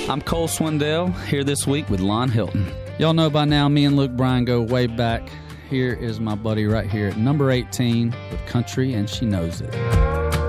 I'm Cole Swindell, here this week with Lon Hilton. Y'all know by now, me and Luke Bryan go way back. Here is my buddy right here at number 18 with Country, and She Knows It.